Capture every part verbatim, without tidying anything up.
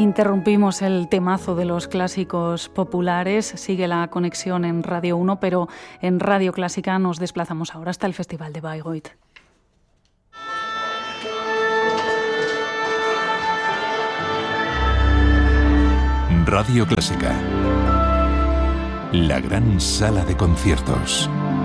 Interrumpimos el temazo de los clásicos populares, sigue la conexión en Radio uno, pero en Radio Clásica nos desplazamos ahora hasta el Festival de Bayreuth. Radio Clásica, la gran sala de conciertos.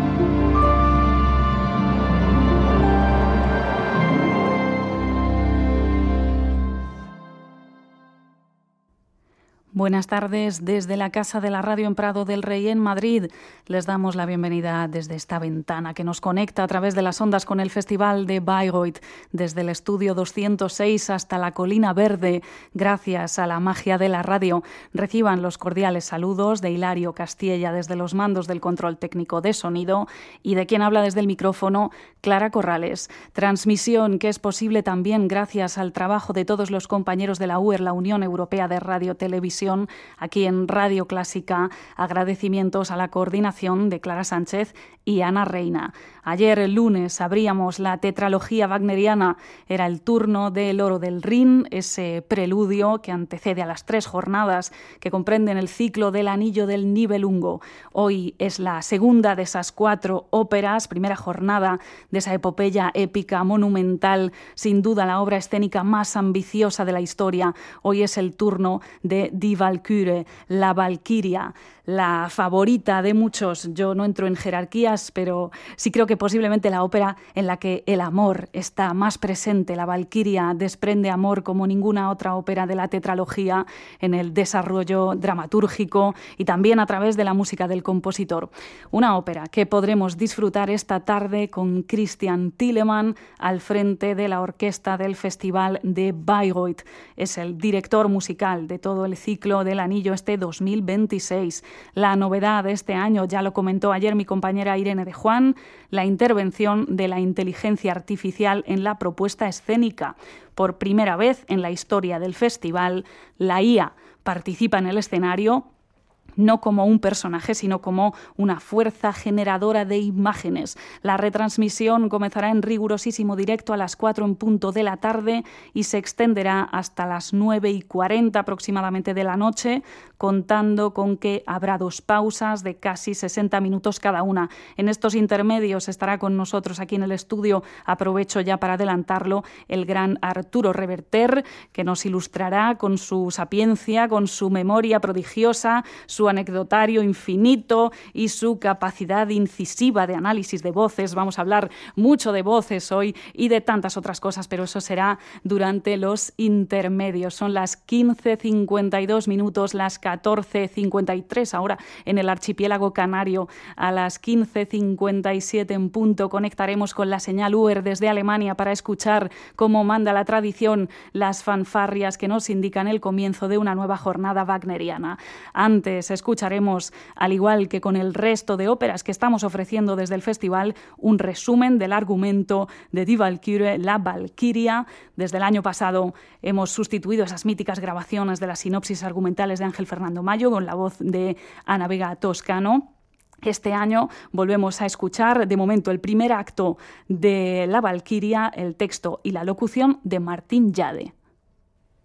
Buenas tardes desde la Casa de la Radio en Prado del Rey en Madrid. Les damos la bienvenida desde esta ventana que nos conecta a través de las ondas con el Festival de Bayreuth, desde el estudio doscientos seis hasta la Colina Verde. Gracias a la magia de la radio, reciban los cordiales saludos de Hilario Castilla desde los mandos del control técnico de sonido y de quien habla desde el micrófono, Clara Corrales. Transmisión que es posible también gracias al trabajo de todos los compañeros de la U E R, la Unión Europea de Radio Televisión, aquí en Radio Clásica. Agradecimientos a la coordinación de Clara Sánchez y Ana Reina. Ayer, el lunes, abríamos la tetralogía wagneriana. Era el turno del Oro del Rin, ese preludio que antecede a las tres jornadas que comprenden el ciclo del Anillo del Nibelungo. Hoy es la segunda de esas cuatro óperas, primera jornada de esa epopeya épica, monumental, sin duda la obra escénica más ambiciosa de la historia. Hoy es el turno de Die Walküre, la Valquiria, la favorita de muchos. Yo no entro en jerarquías, pero sí creo que posiblemente la ópera en la que el amor está más presente. La Valquiria desprende amor como ninguna otra ópera de la tetralogía en el desarrollo dramatúrgico y también a través de la música del compositor. Una ópera que podremos disfrutar esta tarde con Christian Thielemann al frente de la orquesta del Festival de Bayreuth. Es el director musical de todo el ciclo del Anillo este dos mil veintiséis. La novedad de este año, ya lo comentó ayer mi compañera Irene de Juan, la intervención de la inteligencia artificial en la propuesta escénica. Por primera vez en la historia del festival, la I A participa en el escenario no como un personaje, sino como una fuerza generadora de imágenes. La retransmisión comenzará en rigurosísimo directo a las cuatro en punto de la tarde y se extenderá hasta las nueve y cuarenta aproximadamente de la noche, contando con que habrá dos pausas de casi sesenta minutos cada una. En estos intermedios estará con nosotros aquí en el estudio, aprovecho ya para adelantarlo, el gran Arturo Reverter, que nos ilustrará con su sapiencia, con su memoria prodigiosa, su anecdotario infinito y su capacidad incisiva de análisis de voces. Vamos a hablar mucho de voces hoy y de tantas otras cosas, pero eso será durante los intermedios. Son las quince cincuenta y dos minutos, las catorce cincuenta y tres ahora en el archipiélago canario. A las quince cincuenta y siete en punto conectaremos con la señal U E R desde Alemania para escuchar, como manda la tradición, las fanfarrias que nos indican el comienzo de una nueva jornada wagneriana. Antes escucharemos, al igual que con el resto de óperas que estamos ofreciendo desde el festival, un resumen del argumento de Die Walküre, la Valquiria. Desde el año pasado hemos sustituido esas míticas grabaciones de las sinopsis argumentales de Ángel Fernando Mayo con la voz de Ana Vega Toscano. Este año volvemos a escuchar, de momento, el primer acto de la Valquiria, el texto y la locución de Martín Llade.